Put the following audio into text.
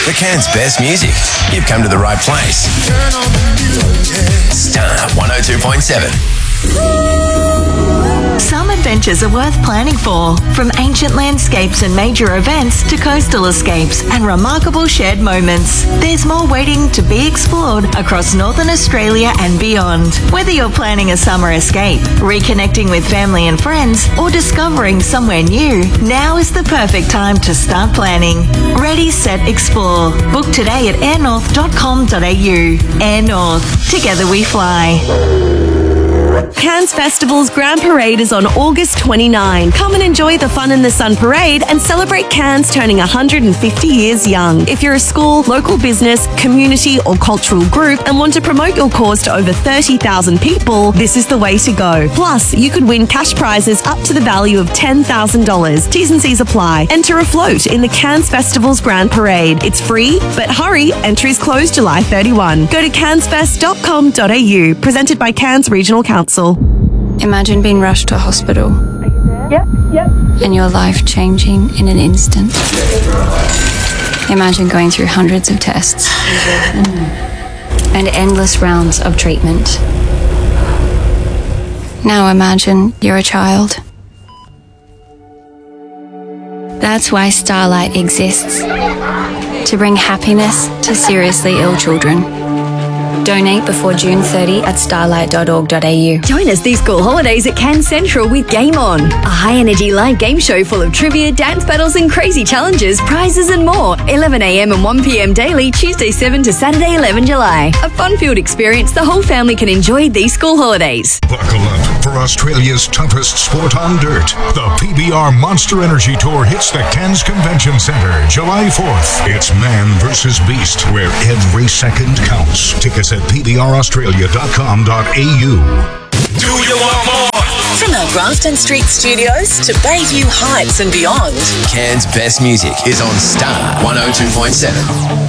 For Cairns' best music, you've come to the right place. Star 102.7. Some adventures are worth planning for, from ancient landscapes and major events to coastal escapes and remarkable shared moments. There's more waiting to be explored across Northern Australia and beyond. Whether you're planning a summer escape, reconnecting with family and friends, or discovering somewhere new, now is the perfect time to start planning. Ready, set, explore. Book today at airnorth.com.au. Air North. Together we fly. Cairns Festival's Grand Parade is on August 29. Come and enjoy the Fun in the Sun Parade and celebrate Cairns turning 150 years young. If you're a school, local business, community or cultural group and want to promote your cause to over 30,000 people, this is the way to go. Plus, you could win cash prizes up to the value of $10,000. T's and C's apply. Enter a float in the Cairns Festival's Grand Parade. It's free, but hurry, entries close July 31. Go to cairnsfest.com.au. Presented by Cairns Regional Council. Imagine being rushed to a hospital. Yep. And your life changing in an instant. Imagine going through hundreds of tests and endless rounds of treatment. Now imagine you're a child. That's why Starlight exists. To bring happiness to seriously ill children. Donate before June 30 at starlight.org.au. Join us these school holidays at Cairns Central with Game On, a high-energy live game show full of trivia, dance battles and crazy challenges, prizes and more. 11 a.m. and 1 p.m. daily, Tuesday 7 to Saturday 11 July. A fun-filled experience the whole family can enjoy these school holidays. Buckle up for Australia's toughest sport on dirt. The PBR Monster Energy Tour hits the Cairns Convention Centre July 4th. It's man versus beast, where every second counts. Tickets at pbraustralia.com.au. Do you want more? From our Grafton Street studios to Bayview Heights and beyond. Cairns' best music is on Star 102.7.